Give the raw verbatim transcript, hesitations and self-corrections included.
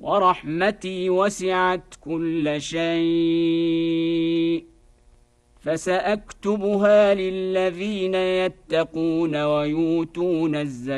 ورحمتي وسعت كل شيء فسأكتبها للذين يتقون ويؤتون الزكاة